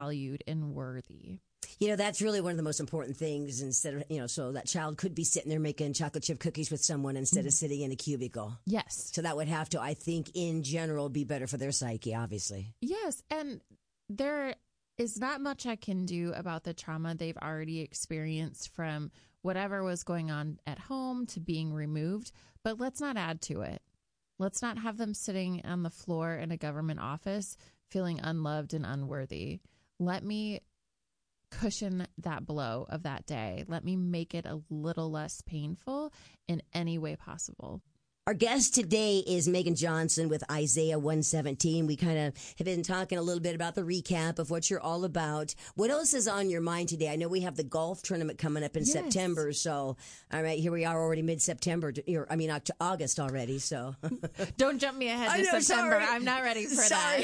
valued and worthy. That's really one of the most important things instead of, so that child could be sitting there making chocolate chip cookies with someone instead of sitting in a cubicle. Yes. So that would have to, I think, in general, be better for their psyche, obviously. Yes. And there is not much I can do about the trauma they've already experienced from whatever was going on at home to being removed. But let's not add to it. Let's not have them sitting on the floor in a government office feeling unloved and unworthy. Let me cushion that blow of that day. Let me make it a little less painful in any way possible. Our guest today is Megan Johnson with Isaiah 117. We kind of have been talking a little bit about the recap of what you're all about. What else is on your mind today? I know we have the golf tournament coming up in September. So, all right, here we are already mid-September. August already. So don't jump me ahead to September. Sorry. I'm not ready for that.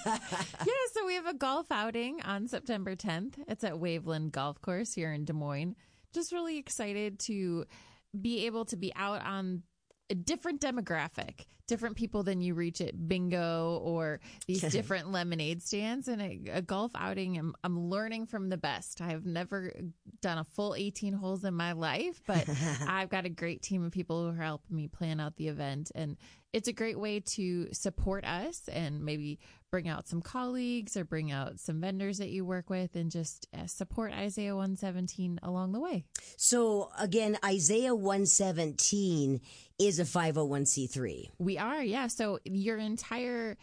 So we have a golf outing on September 10th. It's at Waveland Golf Course here in Des Moines. Just really excited to be able to be out on a different demographic, different people than you reach at bingo or these different lemonade stands. And a golf outing, I'm learning from the best. I have never done a full 18 holes in my life, but I've got a great team of people who are helping me plan out the event. And it's a great way to support us and maybe bring out some colleagues or bring out some vendors that you work with and just support Isaiah 117 along the way. So again, Isaiah 117 is a 501c3. We are, yeah. So your entire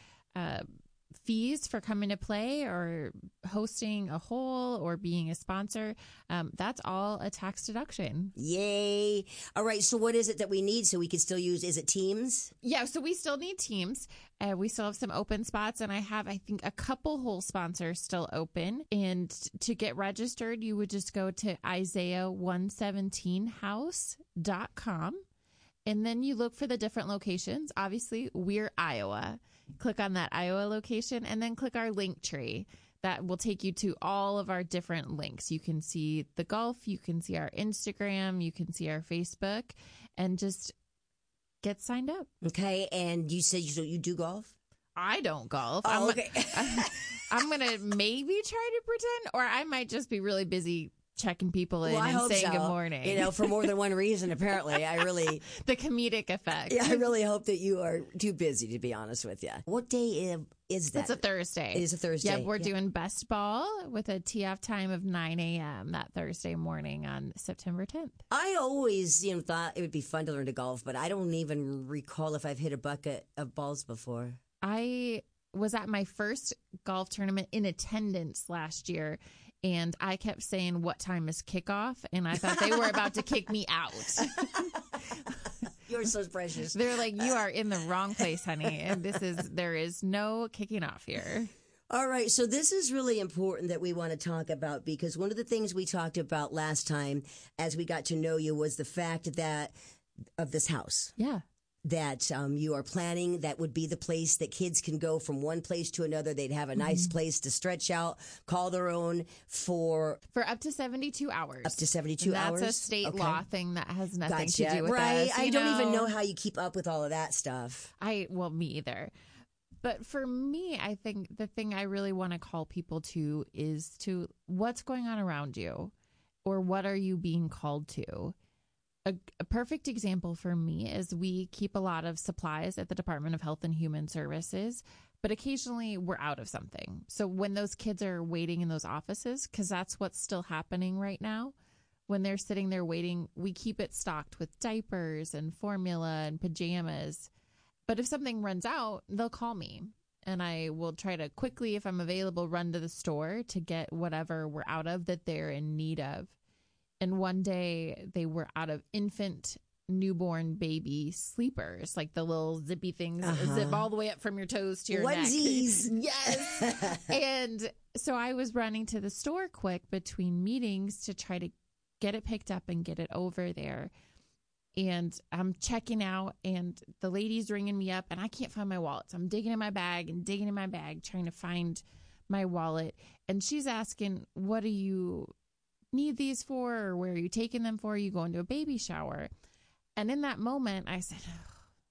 fees for coming to play or hosting a hole or being a sponsor, that's all a tax deduction. Yay. All right. So what is it that we need so we can still use? Is it teams? Yeah. So we still need teams. We still have some open spots, and I think, a couple hole sponsors still open. And to get registered, you would just go to Isaiah117house.com. And then you look for the different locations. Obviously, we're Iowa. Click on that Iowa location and then click our link tree. That will take you to all of our different links. You can see the golf. You can see our Instagram. You can see our Facebook. And just get signed up. Okay. And you said you do golf? I don't golf. Oh, okay. I'm going to maybe try to pretend, or I might just be really busy checking people in and saying good morning. For more than one reason, apparently. The comedic effect. Yeah, I really hope that you are too busy, to be honest with you. What day is that? It's a Thursday. It is a Thursday. Yeah, we're doing best ball with a tee-off time of 9 a.m. that Thursday morning on September 10th. I always thought it would be fun to learn to golf, but I don't even recall if I've hit a bucket of balls before. I was at my first golf tournament in attendance last year, and I kept saying, "What time is kickoff?" And I thought they were about to kick me out. You're so precious. They're like, "You are in the wrong place, honey. And there is no kicking off here." All right. So this is really important that we want to talk about, because one of the things we talked about last time as we got to know you was the fact that of this house. Yeah. That you are planning, that would be the place that kids can go from one place to another. They'd have a nice place to stretch out, call their own for up to 72 hours. Up to 72 hours? That's a state law thing that has nothing to do with right. us. I don't even know how you keep up with all of that stuff. Me either. But for me, I think the thing I really want to call people to is to what's going on around you, or what are you being called to? A perfect example for me is we keep a lot of supplies at the Department of Health and Human Services, but occasionally we're out of something. So when those kids are waiting in those offices, because that's what's still happening right now, when they're sitting there waiting, we keep it stocked with diapers and formula and pajamas. But if something runs out, they'll call me, and I will try to quickly, if I'm available, run to the store to get whatever we're out of that they're in need of. And one day they were out of infant, newborn baby sleepers, like the little zippy things that zip all the way up from your toes to your Onesies. neck. Yes. And so I was running to the store quick between meetings to try to get it picked up and get it over there. And I'm checking out, and the lady's ringing me up, and I can't find my wallet. So I'm digging in my bag, trying to find my wallet. And she's asking, "What do you need these for, or where are you taking them for? Are you going to a baby shower?" And in that moment I said,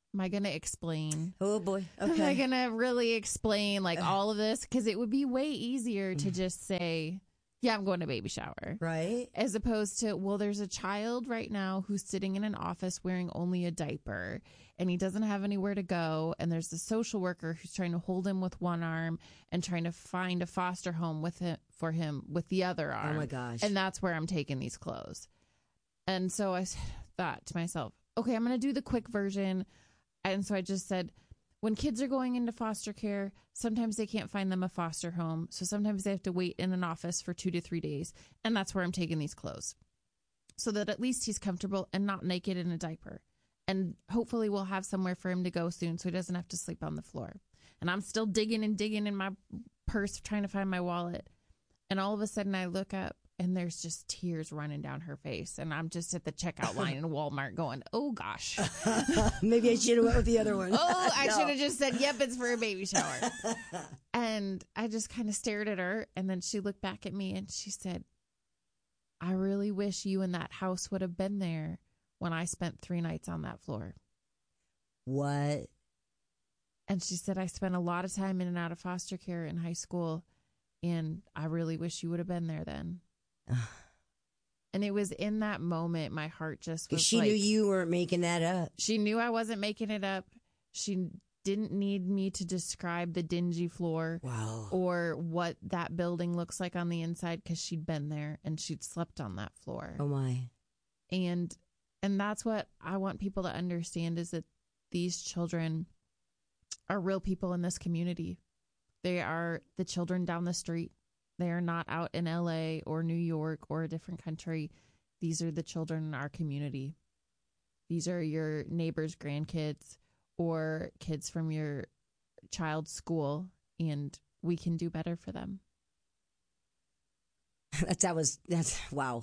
Am I going to explain? Oh, boy. Am I Okay. going to really explain like all of this? Because it would be way easier to just say, yeah, I'm going to baby shower. Right. As opposed to, well, there's a child right now who's sitting in an office wearing only a diaper and he doesn't have anywhere to go. And there's the social worker who's trying to hold him with one arm and trying to find a foster home for him with the other arm. Oh, my gosh. And that's where I'm taking these clothes. And so I thought to myself, okay, I'm going to do the quick version. And so I just said, when kids are going into foster care, sometimes they can't find them a foster home. So sometimes they have to wait in an office for 2 to 3 days. And that's where I'm taking these clothes so that at least he's comfortable and not naked in a diaper. And hopefully we'll have somewhere for him to go soon so he doesn't have to sleep on the floor. And I'm still digging in my purse trying to find my wallet. And all of a sudden I look up and there's just tears running down her face. And I'm just at the checkout line in Walmart going, oh, gosh. Maybe I should have went with the other one. Oh, I should have just said, yep, it's for a baby shower. And I just kind of stared at her. And then she looked back at me and she said, I really wish you and that house would have been there when I spent 3 nights on that floor. What? And she said, I spent a lot of time in and out of foster care in high school. And I really wish you would have been there then. And it was in that moment, my heart just was She knew you weren't making that up. She knew I wasn't making it up. She didn't need me to describe the dingy floor or what that building looks like on the inside because she'd been there and she'd slept on that floor. Oh, my. And that's what I want people to understand is that these children are real people in this community. They are the children down the street. They are not out in LA or New York or a different country. These are the children in our community. These are your neighbors' grandkids or kids from your child's school, and we can do better for them. That's wow.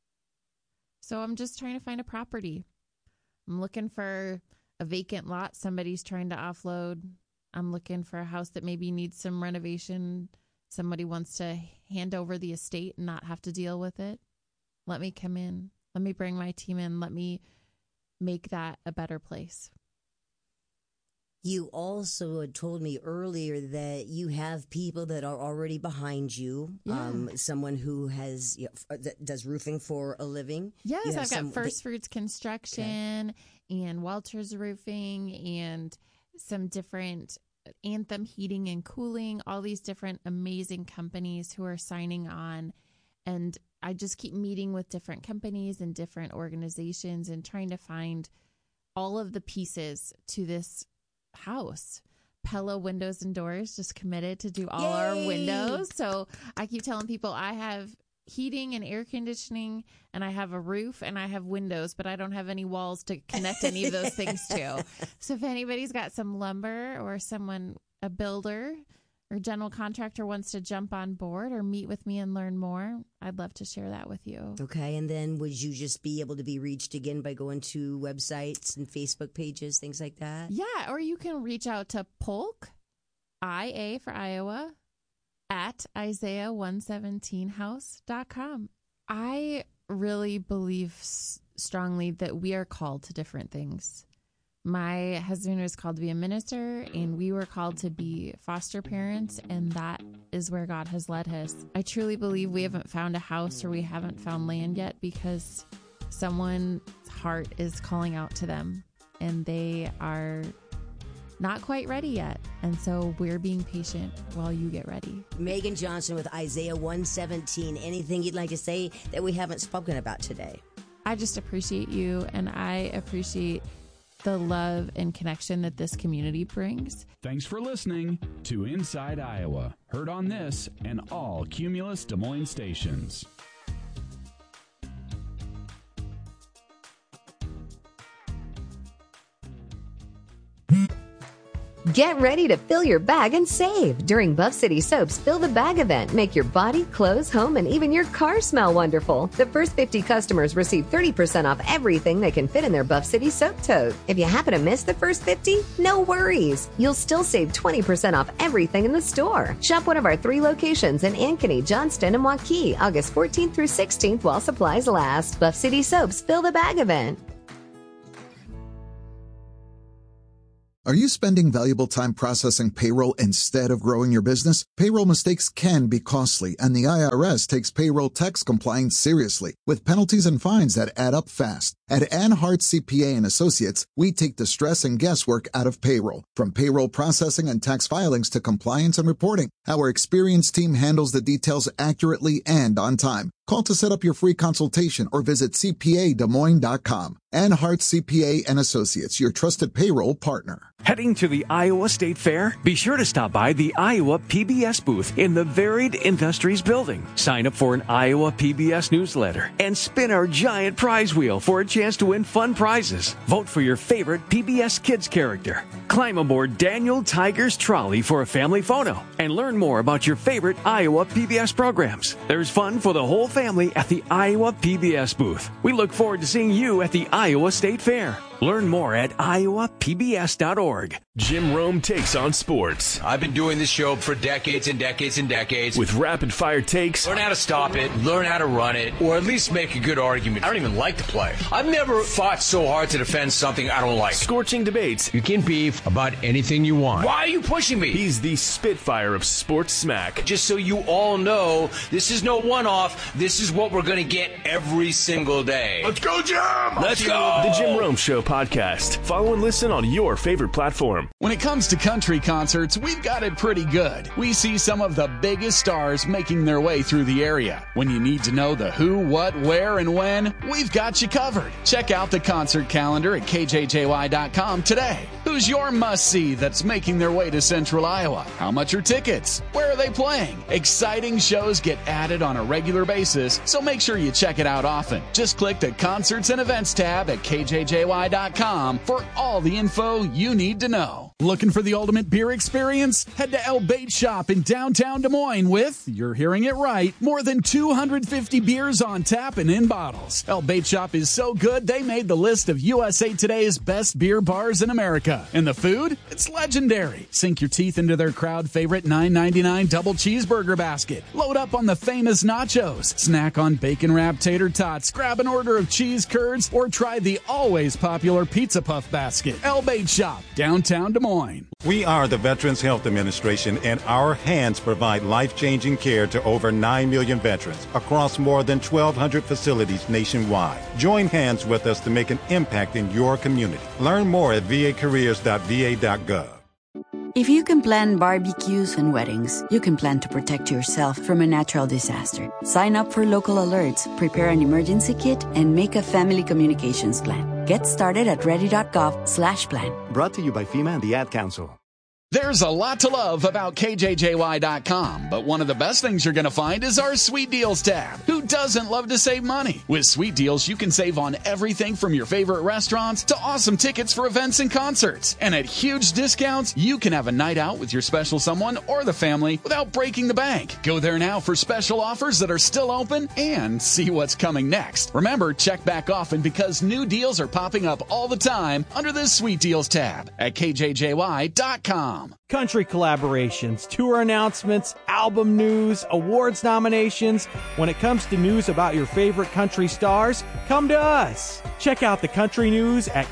So I'm just trying to find a property. I'm looking for a vacant lot somebody's trying to offload. I'm looking for a house that maybe needs some renovation. Somebody wants to hand over the estate and not have to deal with it. Let me come in. Let me bring my team in. Let me make that a better place. You also had told me earlier that you have people that are already behind you. Yeah. Someone who has that does roofing for a living. Yes, I've got First Fruits Construction and Walters Roofing and some different Anthem Heating and Cooling, all these different amazing companies who are signing on. And I just keep meeting with different companies and different organizations and trying to find all of the pieces to this house. Pella Windows and Doors just committed to do all our windows. So I keep telling people I have heating and air conditioning and I have a roof and I have windows, but I don't have any walls to connect any of those things to. So if anybody's got some lumber or someone, a builder or general contractor wants to jump on board or meet with me and learn more, I'd love to share that with you. Okay. And then would you just be able to be reached again by going to websites and Facebook pages, things like that? Yeah. Or you can reach out to Polk, IA for Iowa, at Isaiah117house.com. I really believe strongly that we are called to different things. My husband was called to be a minister, and we were called to be foster parents, and that is where God has led us. I truly believe we haven't found a house or we haven't found land yet because someone's heart is calling out to them, and they are not quite ready yet. And so we're being patient while you get ready. Megan Johnson with Isaiah 117. Anything you'd like to say that we haven't spoken about today? I just appreciate you, and I appreciate the love and connection that this community brings. Thanks for listening to Inside Iowa. Heard on this and all Cumulus Des Moines stations. Get ready to fill your bag and save during Buff City Soap's Fill the Bag event. Make your body, clothes, home, and even your car smell wonderful. The first 50 customers receive 30% off everything they can fit in their Buff City Soap tote. If you happen to miss the first 50, no worries. You'll still save 20% off everything in the store. Shop one of our 3 locations in Ankeny, Johnston, and Waukee, August 14th through 16th while supplies last. Buff City Soap's Fill the Bag event. Are you spending valuable time processing payroll instead of growing your business? Payroll mistakes can be costly, and the IRS takes payroll tax compliance seriously, with penalties and fines that add up fast. At Ann Hart CPA and Associates, we take the stress and guesswork out of payroll. From payroll processing and tax filings to compliance and reporting, our experienced team handles the details accurately and on time. Call to set up your free consultation or visit CPADesmoines.com. Ann Hart CPA and Associates, your trusted payroll partner. Heading to the Iowa State Fair? Be sure to stop by the Iowa PBS booth in the Varied Industries building. Sign up for an Iowa PBS newsletter and spin our giant prize wheel for a chance to win fun prizes. Vote for your favorite PBS Kids character. Climb aboard Daniel Tiger's trolley for a family photo and learn more about your favorite Iowa PBS programs. There's fun for the whole family at the Iowa PBS booth. We look forward to seeing you at the Iowa State Fair. Learn more at iowapbs.org. Jim Rome takes on sports. I've been doing this show for decades and decades and decades. With rapid-fire takes. Learn how to stop it, learn how to run it, or at least make a good argument. I don't even like to play. I've never fought so hard to defend something I don't like. Scorching debates. You can beef about anything you want. Why are you pushing me? He's the Spitfire of sports smack. Just so you all know, this is no one-off. This is what we're going to get every single day. Let's go, Jim! Let's go! The Jim Rome Show podcast. Follow and listen on your favorite platform. When it comes to country concerts, we've got it pretty good. We see some of the biggest stars making their way through the area. When you need to know the who, what, where, and when, we've got you covered. Check out the concert calendar at kjjy.com today. Who's your must-see that's making their way to Central Iowa? How much are tickets? Where are they playing? Exciting shows get added on a regular basis, so make sure you check it out often. Just click the Concerts and Events tab at kjjy.com for all the info you need to know. Looking for the ultimate beer experience? Head to El Bait Shop in downtown Des Moines with, you're hearing it right, more than 250 beers on tap and in bottles. El Bait Shop is so good they made the list of USA Today's best beer bars in America. And the food? It's legendary. Sink your teeth into their crowd favorite $9.99 double cheeseburger basket. Load up on the famous nachos. Snack on bacon-wrapped tater tots. Grab an order of cheese curds or try the always popular pizza puff basket. El Bait Shop, downtown Des Moines. We are the Veterans Health Administration, and our hands provide life-changing care to over 9 million veterans across more than 1,200 facilities nationwide. Join hands with us to make an impact in your community. Learn more at vacareers.va.gov. If you can plan barbecues and weddings, you can plan to protect yourself from a natural disaster. Sign up for local alerts, prepare an emergency kit, and make a family communications plan. Get started at ready.gov/plan. Brought to you by FEMA and the Ad Council. There's a lot to love about KJJY.com, but one of the best things you're going to find is our Sweet Deals tab. Who doesn't love to save money? With Sweet Deals, you can save on everything from your favorite restaurants to awesome tickets for events and concerts. And at huge discounts, you can have a night out with your special someone or the family without breaking the bank. Go there now for special offers that are still open and see what's coming next. Remember, check back often because new deals are popping up all the time under this Sweet Deals tab at KJJY.com. Country collaborations, tour announcements, album news, awards nominations. When it comes to news about your favorite country stars, come to us. Check out the country news at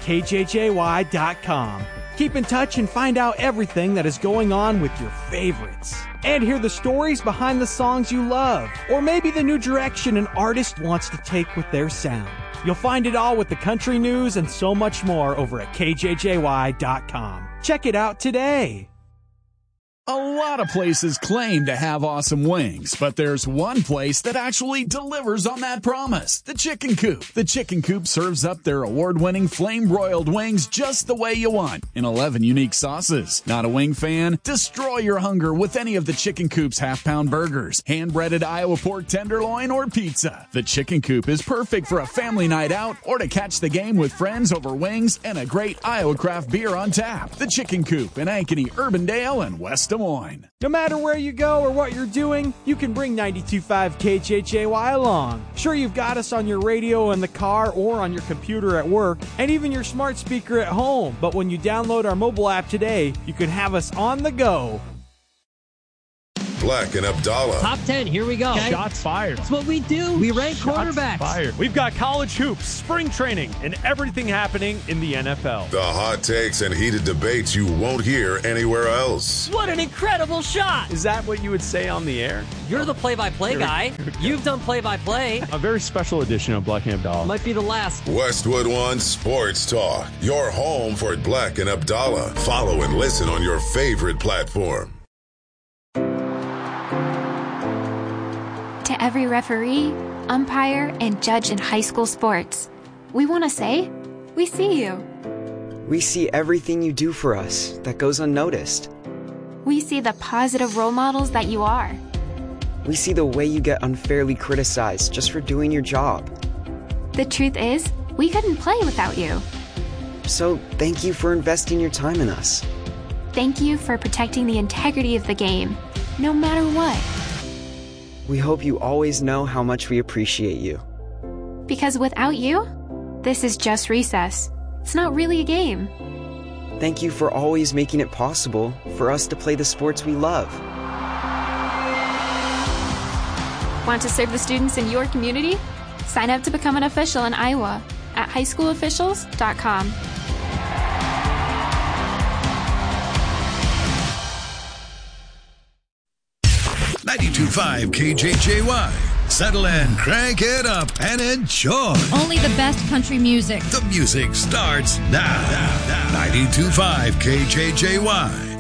kjjy.com. Keep in touch and find out everything that is going on with your favorites. And hear the stories behind the songs you love, or maybe the new direction an artist wants to take with their sound. You'll find it all with the country news and so much more over at kjjy.com. Check it out today. A lot of places claim to have awesome wings, but there's one place that actually delivers on that promise. The Chicken Coop. The Chicken Coop serves up their award-winning flame-broiled wings just the way you want, in 11 unique sauces. Not a wing fan? Destroy your hunger with any of the Chicken Coop's half-pound burgers, hand-breaded Iowa pork tenderloin, or pizza. The Chicken Coop is perfect for a family night out or to catch the game with friends over wings and a great Iowa craft beer on tap. The Chicken Coop in Ankeny, Urbandale, and West Des Moines. No matter where you go or what you're doing, you can bring 92.5 KJJY along. Sure, you've got us on your radio in the car or on your computer at work, and even your smart speaker at home. But when you download our mobile app today, you can have us on the go. Black and Abdallah. Top 10, here we go. Okay. Shots fired. That's what we do. We rank quarterbacks. Fired. We've got college hoops, spring training, and everything happening in the NFL. The hot takes and heated debates you won't hear anywhere else. What an incredible shot. Is that what you would say on the air? You're the play-by-play guy. You've done play-by-play. A very special edition of Black and Abdallah. Might be the last. Westwood One Sports Talk. Your home for Black and Abdallah. Follow and listen on your favorite platform. To every referee, umpire, and judge in high school sports, we want to say, we see you. We see everything you do for us that goes unnoticed. We see the positive role models that you are. We see the way you get unfairly criticized just for doing your job. The truth is, we couldn't play without you. So thank you for investing your time in us. Thank you for protecting the integrity of the game, no matter what. We hope you always know how much we appreciate you. Because without you, this is just recess. It's not really a game. Thank you for always making it possible for us to play the sports we love. Want to serve the students in your community? Sign up to become an official in Iowa at highschoolofficials.com. 92.5 KJJY. Settle in, crank it up, and enjoy. Only the best country music. The music starts now. 92.5 KJJY.